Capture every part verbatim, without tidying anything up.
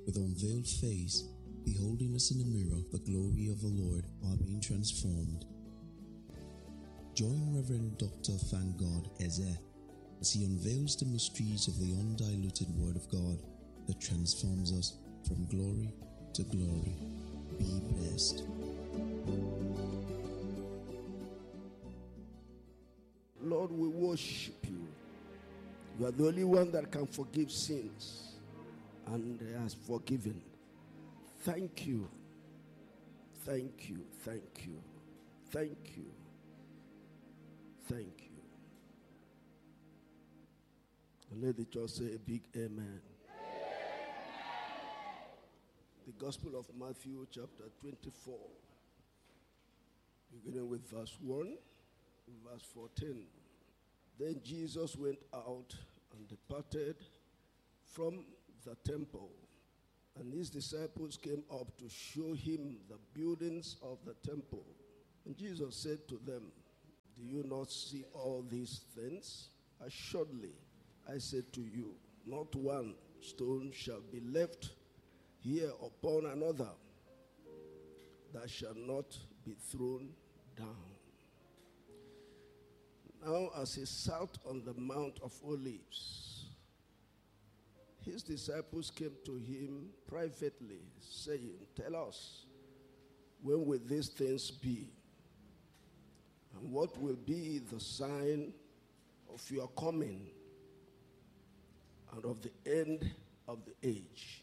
with unveiled face, beholding us in the mirror the glory of the Lord, are being transformed. Join Reverend Doctor Fangod Eze as he unveils the mysteries of the undiluted Word of God that transforms us from glory to glory. Be blessed. Lord, we worship you. You are the only one that can forgive sins and has forgiven. Thank you. Thank you. Thank you. Thank you. Thank you. And let the church say a big amen. Amen. The Gospel of Matthew chapter twenty-four, beginning with verse one, verse fourteen. Then Jesus went out and departed from the temple, and his disciples came up to show him the buildings of the temple. And Jesus said to them, do you not see all these things? Assuredly, I say to you, not one stone shall be left here upon another that shall not be thrown down. Now, as he sat on the Mount of Olives, his disciples came to him privately, saying, tell us, when will these things be? And what will be the sign of your coming and of the end of the age?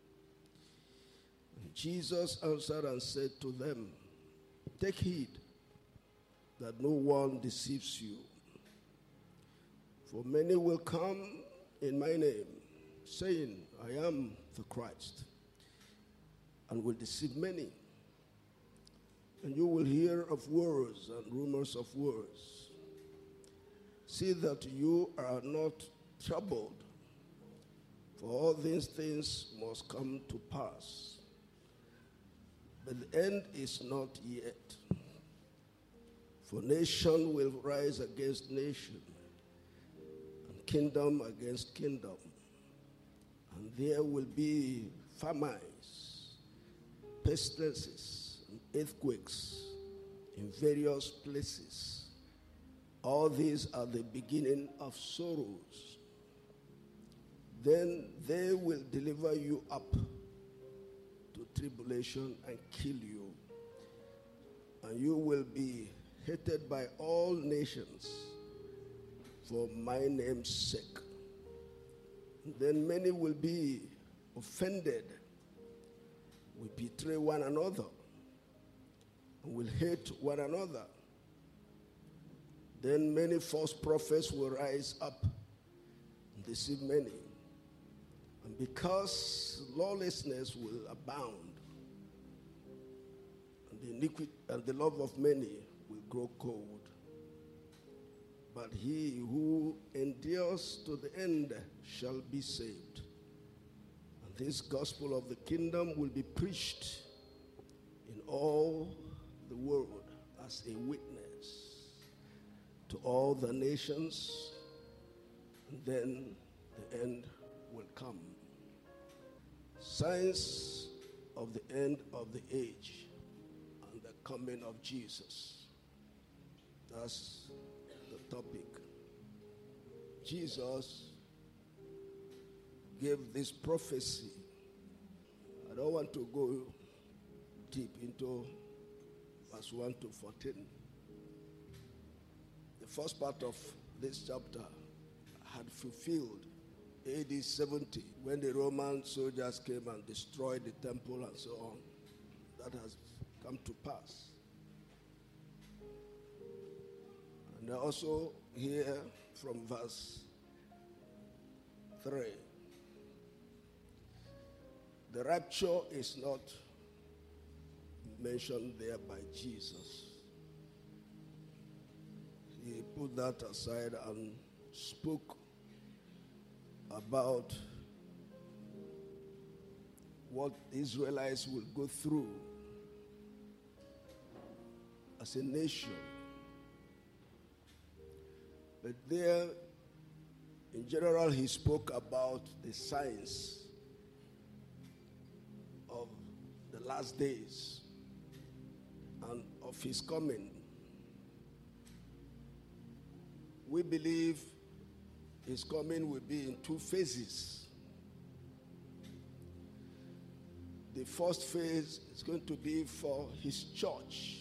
And Jesus answered and said to them, take heed that no one deceives you. For many will come in my name, saying, I am the Christ, and will deceive many. And you will hear of wars and rumors of wars. See that you are not troubled, for all these things must come to pass. But the end is not yet. For nation will rise against nation, and kingdom against kingdom. And there will be famines, pestilences, and earthquakes in various places. All these are the beginning of sorrows. Then they will deliver you up to tribulation and kill you, and you will be hated by all nations for my name's sake. And then many will be offended, will betray one another, and will hate one another. Then many false prophets will rise up and deceive many. And because lawlessness will abound, and the iniquity and the love of many will grow cold. But he who endures to the end shall be saved. And this gospel of the kingdom will be preached in all the world as a witness to all the nations, and then the end will come. Signs of the end of the age and the coming of Jesus. That's the topic. Jesus gave this prophecy. I don't want to go deep into verse one to fourteen. The first part of this chapter had fulfilled A D seventy, when the Roman soldiers came and destroyed the temple and so on. That has come to pass. And also here from verse three, the rapture is not mentioned there by Jesus. He put that aside and spoke about what the Israelites will go through as a nation. But there, in general, he spoke about the signs last days and of his coming. We believe his coming will be in two phases. The first phase is going to be for his church.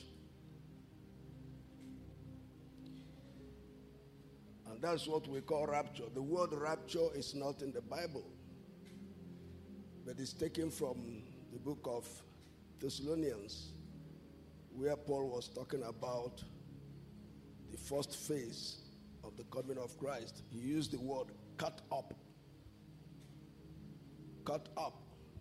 And that's what we call rapture. The word rapture is not in the Bible, but it's taken from the book of Thessalonians, where Paul was talking about the first phase of the coming of Christ. He used the word cut up. Cut up.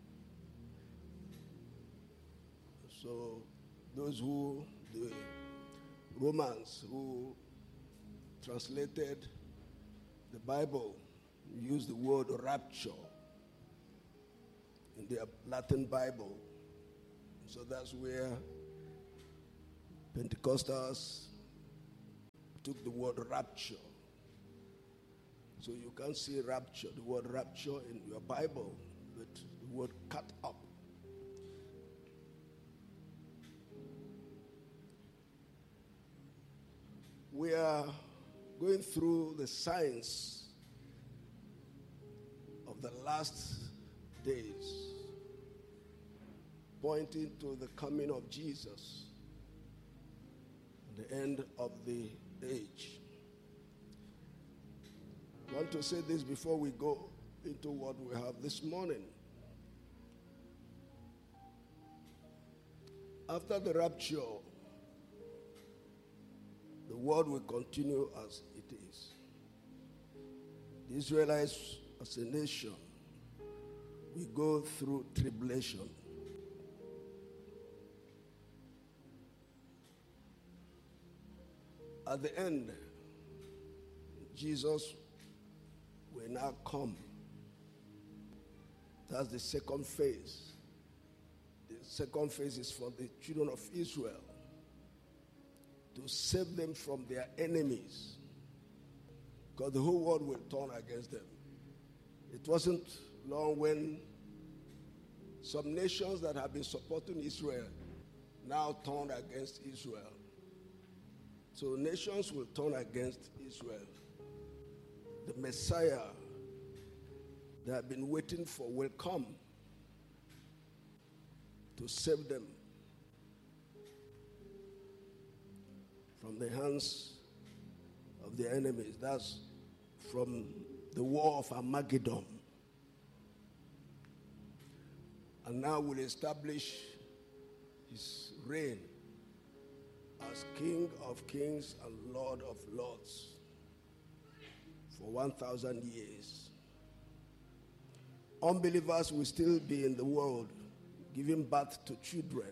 So those who, the Romans who translated the Bible, use the word rapture in their Latin Bible. So that's where Pentecostals took the word rapture. So you can't see rapture, the word rapture in your Bible, but the word cut up. We are going through the signs of the last days, pointing to the coming of Jesus, the end of the age. I want to say this before we go into what we have this morning. After the rapture, the world will continue as it is. The Israelites as a nation will go through tribulation. At the end, Jesus will now come. That's the second phase. The second phase is for the children of Israel, to save them from their enemies, because the whole world will turn against them. It wasn't long when some nations that have been supporting Israel now turned against Israel. So nations will turn against Israel. The Messiah they have been waiting for will come to save them from the hands of their enemies. That's from the war of Armageddon. And now will establish his reign as King of kings and Lord of lords for one thousand years. Unbelievers will still be in the world, giving birth to children.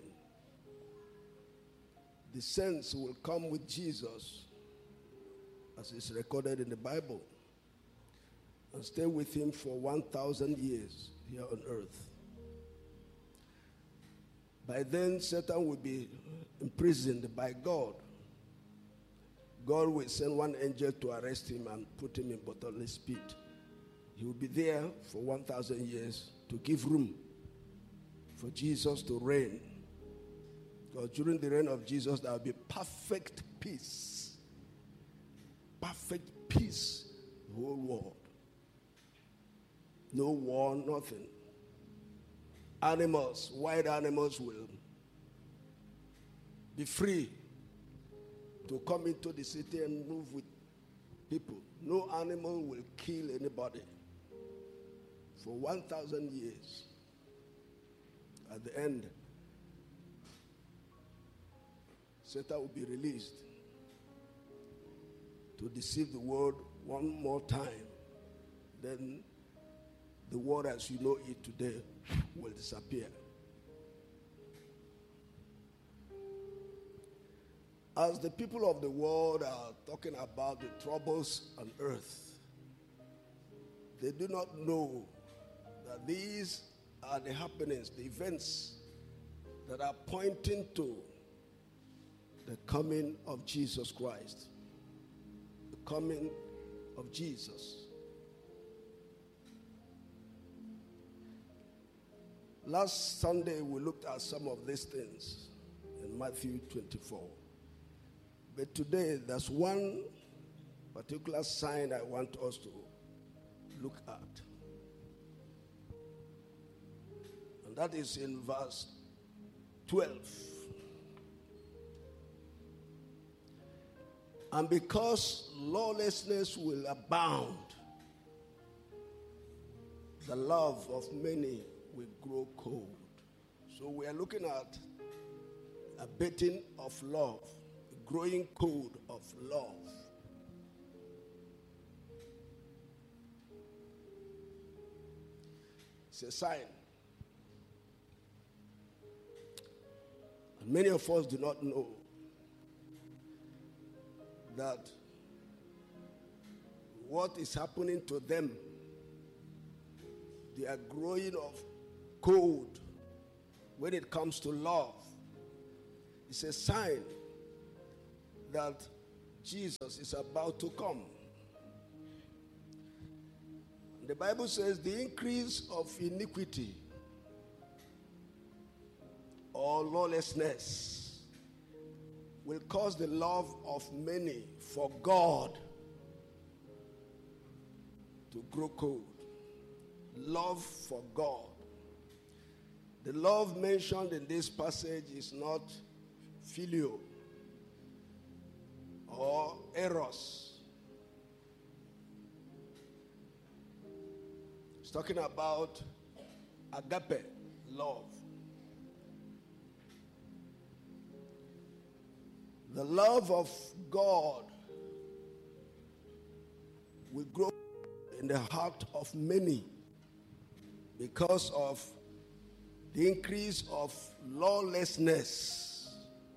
The saints will come with Jesus, as is recorded in the Bible, and stay with him for one thousand years here on earth. By then, Satan will be imprisoned by God. God will send one angel to arrest him and put him in bottomless pit. He will be there for one thousand years to give room for Jesus to reign. Because during the reign of Jesus, there will be perfect peace. Perfect peace, the whole world. No war, nothing. Animals, wild animals will be free to come into the city and move with people. No animal will kill anybody for one thousand years. At the end, Satan will be released to deceive the world one more time. Then the world as you know it today will disappear. As the people of the world are talking about the troubles on earth, they do not know that these are the happenings, the events that are pointing to the coming of Jesus Christ. The coming of Jesus. Last Sunday, we looked at some of these things in Matthew twenty-four. But today, there's one particular sign I want us to look at. And that is in verse twelve. And because lawlessness will abound, the love of many will grow cold. So we are looking at a abating of love, a growing cold of love. It's a sign. And many of us do not know that what is happening to them, they are growing of cold when it comes to love. It's a sign that Jesus is about to come. The Bible says the increase of iniquity or lawlessness will cause the love of many for God to grow cold. Love for God. The love mentioned in this passage is not phileo or eros. It's talking about agape, love. The love of God will grow in the heart of many because of the increase of lawlessness.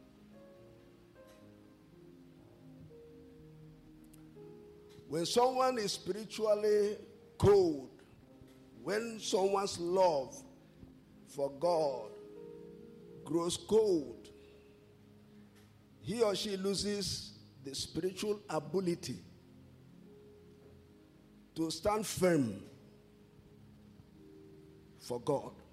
When someone is spiritually cold, when someone's love for God grows cold, he or she loses the spiritual ability to stand firm for God.